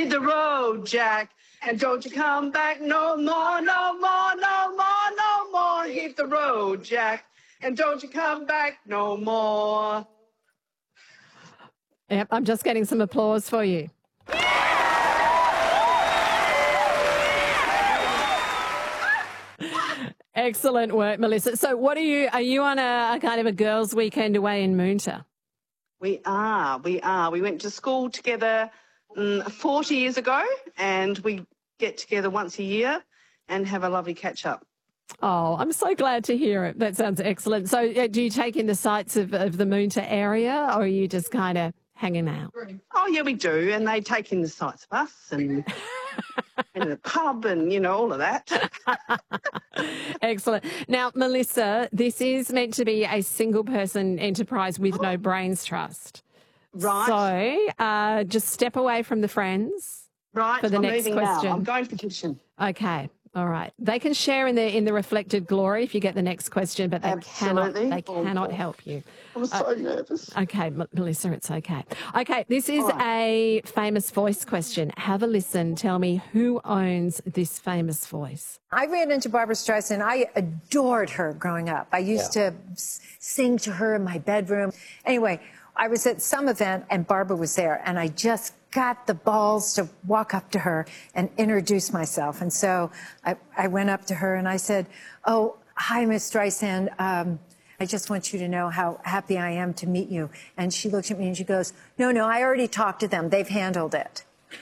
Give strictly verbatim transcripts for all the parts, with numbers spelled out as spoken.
hit the road, Jack, and don't you come back no more, no more, no more, no more. Hit the road, Jack, and don't you come back no more. Yep, I'm just getting some applause for you. Excellent work, Melissa. So what are you, are you on a, a kind of a girls' weekend away in Moonta? We are, we are. We went to school together um, forty years ago, and we get together once a year and have a lovely catch-up. Oh, I'm so glad to hear it. That sounds excellent. So uh, do you take in the sights of, of the Moonta area, or are you just kind of hanging out? Oh, yeah, we do, and they take in the sights of us and, and the pub and, you know, all of that. Excellent. Now, Melissa, this is meant to be a single-person enterprise with no brains trust. Right. So uh, just step away from the friends Right, for the I'm next moving question. now. I'm going to the kitchen. Okay. All right. They can share in the in the reflected glory if you get the next question, but they Absolutely. cannot they Oh, cannot God. help you. I'm so Uh, nervous. Okay, M- Melissa, it's okay. Okay, this is All right. a famous voice question. Have a listen. Tell me who owns this famous voice. I ran into Barbra Streisand. I adored her growing up. I used Yeah. to s- sing to her in my bedroom. Anyway, I was at some event and Barbara was there, and I just got the balls to walk up to her and introduce myself. And so I, I went up to her and I said, "Oh, hi, Miss Streisand. Um, I just want you to know how happy I am to meet you." And she looked at me and she goes, "No, no, I already talked to them. They've handled it."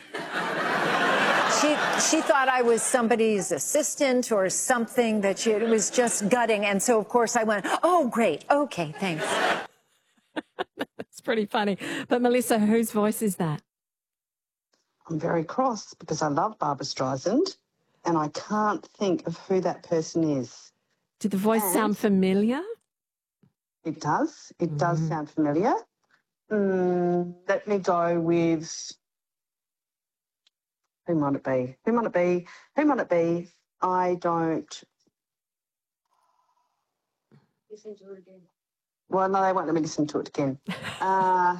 She, she thought I was somebody's assistant or something, that she, it was just gutting. And so, of course, I went, "Oh, great. Okay, thanks." It's pretty funny. But Melissa, whose voice is that? I'm very cross because I love Barbra Streisand and I can't think of who that person is. Did the voice And- sound familiar? It does. It does Mm. sound familiar. Mm, let me go with... Who might it be? Who might it be? Who might it be? I don't... Listen to it again. Well, no, they won't let me listen to it again. Uh,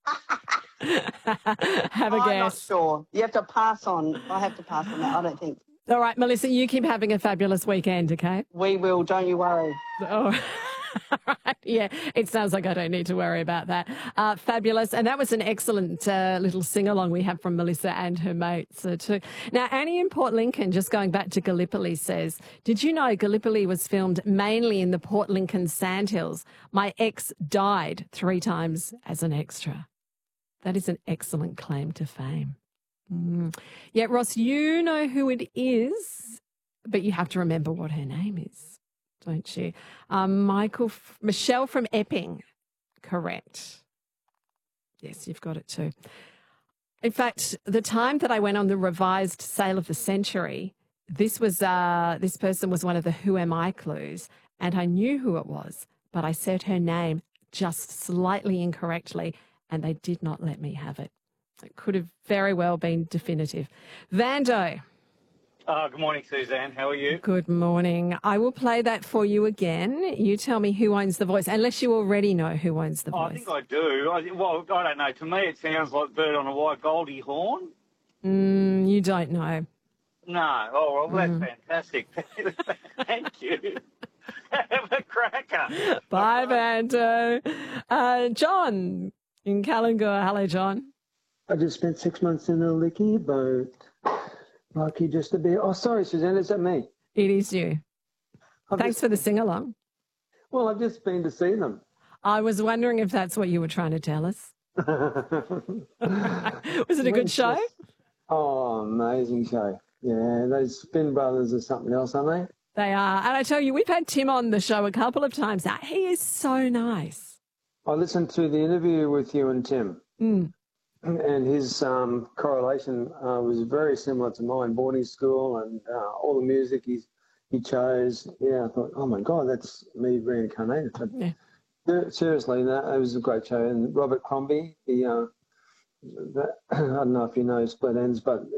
Have a I'm not guess. sure. You have to pass on. I have to pass on that, I don't think. All right, Melissa, you keep having a fabulous weekend, okay? We will, don't you worry. Oh, right. Yeah, it sounds like I don't need to worry about that. Uh, fabulous. And that was an excellent uh, little sing-along we have from Melissa and her mates uh, too. Now, Annie in Port Lincoln, just going back to Gallipoli, says, "Did you know Gallipoli was filmed mainly in the Port Lincoln sandhills? My ex died three times as an extra." That is an excellent claim to fame. Mm. Yeah, Ross, you know who it is, but you have to remember what her name is, don't you? Um, Michael, Michelle from Epping, correct. Yes, you've got it too. In fact, the time that I went on the revised Sale of the Century, this was uh, this person was one of the Who Am I clues, and I knew who it was, but I said her name just slightly incorrectly, and they did not let me have it. It could have very well been definitive. Vando. Uh, good morning, Suzanne. How are you? Good morning. I will play that for you again. You tell me who owns the voice, unless you already know who owns the Oh, voice. I think I do. I, well, I don't know. To me, it sounds like Bird on a White Goldie Horn. Mm, you don't know. No. Oh, well, that's Mm. fantastic. Thank you. Have a cracker. Bye, Vando. Uh, John in Kalangor. Hello, John. I just spent six months in a licky boat. Lucky just to be... Oh, sorry, Suzanne, is that me? It is you. I've Thanks just- for the sing-along. Well, I've just been to see them. I was wondering if that's what you were trying to tell us. Was it a good show? Oh, amazing show. Yeah, those Spin Brothers are something else, aren't They are. And I tell you, we've had Tim on the show a couple of times now. He is so nice. they? I listened to the interview with you and Tim, Mm. and his um, correlation uh, was very similar to mine, boarding school and uh, all the music he's, he chose. Yeah, I thought, oh, my God, that's me reincarnated. But Yeah. yeah, seriously, that, it was a great show. And Robert Crombie, the, uh, that, I don't know if you know Split Ends, but